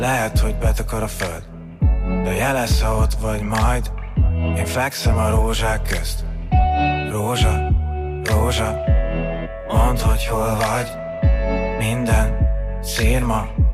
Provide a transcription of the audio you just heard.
Lehet, hogy betakar a föld, de jelez, ha ott vagy majd. Én fekszem a rózsák közt. Rózsa, rózsa, mondd, hogy hol vagy. Minden szírma